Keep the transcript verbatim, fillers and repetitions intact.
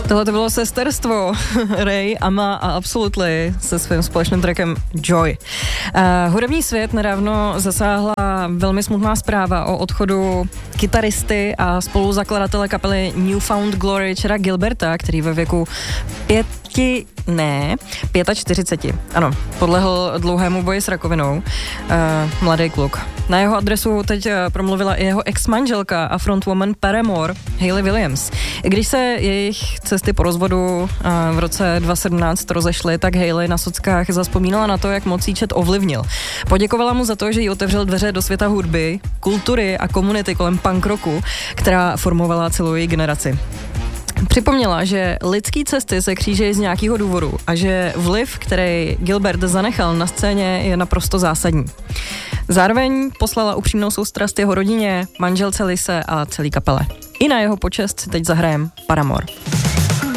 Tohle to bylo sesterstvo Ray, Ama a Absolutely se svým společným trackem Joy. Uh, hudební svět nedávno zasáhla velmi smutná zpráva o odchodu kytaristy a spoluzakladatele kapely Newfound Glory Chada Gilberta, který ve věku pěti, ne, čtyřiceti pěti, ano, podlehl dlouhému boji s rakovinou. Uh, mladý kluk. Na jeho adresu teď promluvila i jeho ex-manželka a frontwoman Paramore, Hayley Williams. I když se jejich cesty po rozvodu v roce dva tisíce sedmnáct rozešly, tak Hayley na sockách zazpomínala na to, jak moc jí Chad ovlivnil. Poděkovala mu za to, že jí otevřel dveře do světa hudby, kultury a komunity kolem punk rocku, která formovala celou její generaci. Připomněla, že lidský cesty se křížejí z nějakého důvodu a že vliv, který Gilbert zanechal na scéně, je naprosto zásadní. Zároveň poslala upřímnou soustrast jeho rodině, manželce Lise a celý kapele. I na jeho počest si teď zahrajem Paramore.